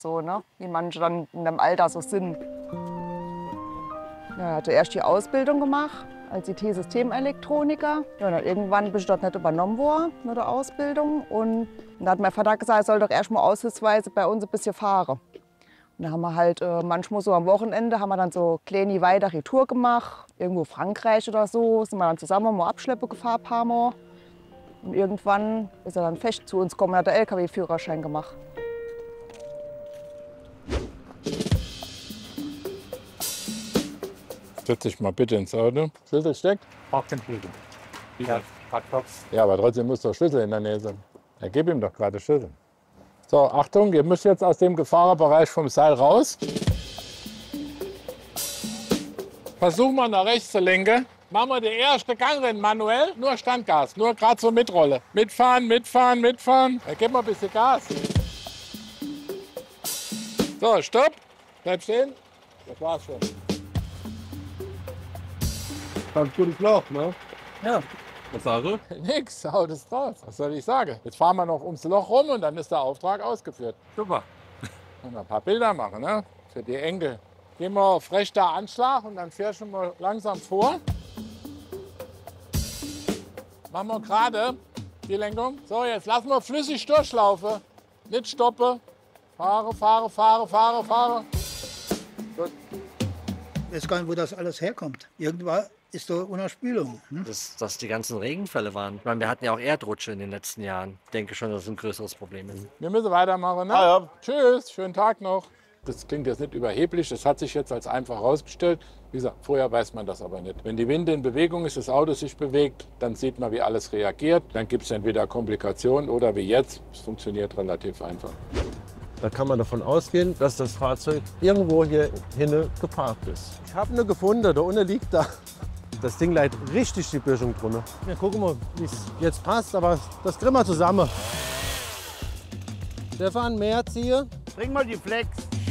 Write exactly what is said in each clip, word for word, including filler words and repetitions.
So, ne? Wie manche dann in dem Alter so sind. Ja, ich hatte erst die Ausbildung gemacht als I T-Systemelektroniker. Ja, und dann irgendwann bin ich dort nicht übernommen worden mit der Ausbildung. Und dann hat mein Vater gesagt, ich soll doch erst mal aushilfsweise bei uns ein bisschen fahren. Und da haben wir halt äh, manchmal so am Wochenende haben wir dann so kleine weitere Tour gemacht. Irgendwo Frankreich oder so sind wir dann zusammen mal Abschleppe gefahren, ein paar Mal. Und irgendwann ist er dann fest zu uns gekommen und hat den L K W-Führerschein gemacht. Setz dich mal bitte ins Auto. Schlüssel steckt? Auf den Schlüssel. Ja, Ja, aber trotzdem muss der Schlüssel in der Nähe sein. Ja, gib ihm doch gerade Schlüssel. So, Achtung, ihr müsst jetzt aus dem Gefahrbereich vom Seil raus. Versuch mal nach rechts zu lenken. Machen wir den ersten Gangrennen manuell, nur Standgas, nur gerade so Mitrolle. Mitfahren, mitfahren, mitfahren. Ja, gib mal ein bisschen Gas. So, stopp. Bleib stehen. Das war's schon. Ganz gutes Loch, ne? Ja. Was sagst du? Nix, haut es draus. Was soll ich sagen? Jetzt fahren wir noch ums Loch rum und dann ist der Auftrag ausgeführt. Super. Und ein paar Bilder machen, ne? Für die Enkel. Gehen wir auf rechter Anschlag und dann fährst du mal langsam vor. Machen wir gerade die Lenkung. So, jetzt lassen wir flüssig durchlaufen. Nicht stoppen. Fahre, fahre, fahre, fahre, fahre. Gut. Ich weiß gar nicht, wo das alles herkommt. Irgendwann ist da unter Spülung. Hm? Dass das die ganzen Regenfälle waren. Ich meine, wir hatten ja auch Erdrutsche in den letzten Jahren. Ich denke schon, dass es ein größeres Problem ist. Wir müssen weitermachen, ne? Ah, ja. Tschüss, schönen Tag noch. Das klingt jetzt nicht überheblich, das hat sich jetzt als einfach herausgestellt. Wie gesagt, vorher weiß man das aber nicht. Wenn die Winde in Bewegung ist, das Auto sich bewegt, dann sieht man, wie alles reagiert. Dann gibt es entweder Komplikationen oder wie jetzt. Es funktioniert relativ einfach. Da kann man davon ausgehen, dass das Fahrzeug irgendwo hier hinten geparkt ist. Ich habe eine gefunden, da unten liegt da. Das Ding leitet richtig die Böschung drunter. Ja, gucken wir, wie es jetzt passt, aber das kriegen wir zusammen. Stefan, mehr ziehe. Bring mal die Flex.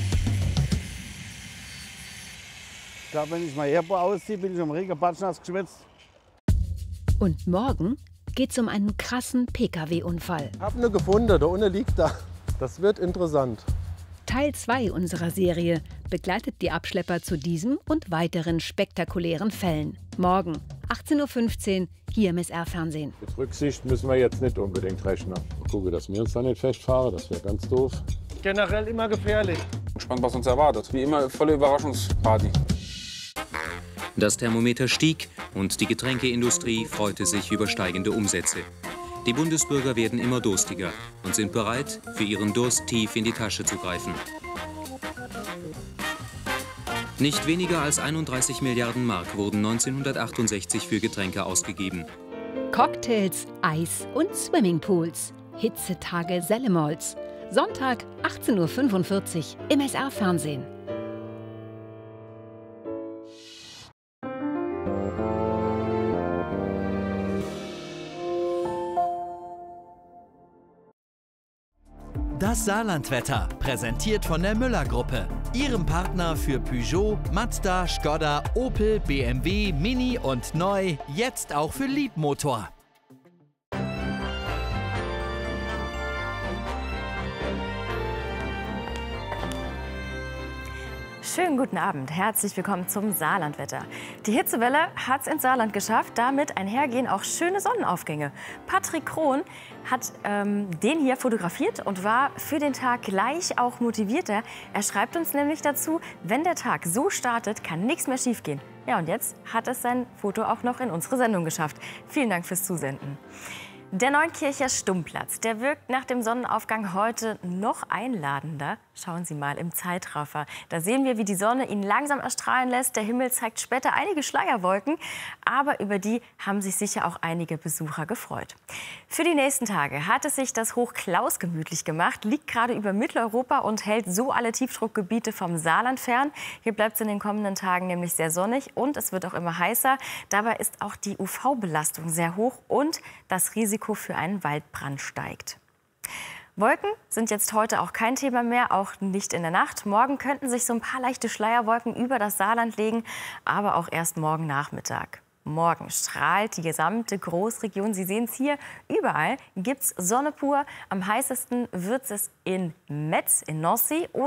Ich glaube, wenn ich mal Herbo ausziehe, bin ich am Regen batschnass geschwitzt. Und morgen geht's um einen krassen P K W-Unfall. Ich habe eine gefunden, da unten liegt da. Das wird interessant. Teil zwei unserer Serie begleitet die Abschlepper zu diesem und weiteren spektakulären Fällen. Morgen, achtzehn Uhr fünfzehn, hier im S R-Fernsehen. Mit Rücksicht müssen wir jetzt nicht unbedingt rechnen. Ich gucke, dass wir uns da nicht festfahren, das wäre ganz doof. Generell immer gefährlich. Gespannt, was uns erwartet. Wie immer, volle Überraschungsparty. Das Thermometer stieg und die Getränkeindustrie freute sich über steigende Umsätze. Die Bundesbürger werden immer durstiger und sind bereit, für ihren Durst tief in die Tasche zu greifen. Nicht weniger als einunddreißig Milliarden Mark wurden neunzehnhundertachtundsechzig für Getränke ausgegeben. Cocktails, Eis und Swimmingpools. Hitzetage Sellemolz. Sonntag, achtzehn Uhr fünfundvierzig im S R-Fernsehen. Das Saarlandwetter, präsentiert von der Müller-Gruppe. Ihrem Partner für Peugeot, Mazda, Skoda, Opel, B M W, Mini und neu, jetzt auch für Leapmotor. Schönen guten Abend, herzlich willkommen zum Saarlandwetter. Die Hitzewelle hat es ins Saarland geschafft, damit einhergehen auch schöne Sonnenaufgänge. Patrick Krohn hat ähm, den hier fotografiert und war für den Tag gleich auch motivierter. Er schreibt uns nämlich dazu, wenn der Tag so startet, kann nichts mehr schiefgehen. Ja, und jetzt hat es sein Foto auch noch in unsere Sendung geschafft. Vielen Dank fürs Zusenden. Der Neunkircher Stummplatz, der wirkt nach dem Sonnenaufgang heute noch einladender. Schauen Sie mal im Zeitraffer. Da sehen wir, wie die Sonne ihn langsam erstrahlen lässt. Der Himmel zeigt später einige Schleierwolken, aber über die haben sich sicher auch einige Besucher gefreut. Für die nächsten Tage hat es sich das Hoch Klaus gemütlich gemacht, liegt gerade über Mitteleuropa und hält so alle Tiefdruckgebiete vom Saarland fern. Hier bleibt es in den kommenden Tagen nämlich sehr sonnig und es wird auch immer heißer. Dabei ist auch die U V-Belastung sehr hoch und das Risiko für einen Waldbrand steigt. Wolken sind jetzt heute auch kein Thema mehr, auch nicht in der Nacht. Morgen könnten sich so ein paar leichte Schleierwolken über das Saarland legen, aber auch erst morgen Nachmittag. Morgen strahlt die gesamte Großregion. Sie sehen es hier, überall gibt es Sonne pur. Am heißesten wird es in Metz, in Nancy oder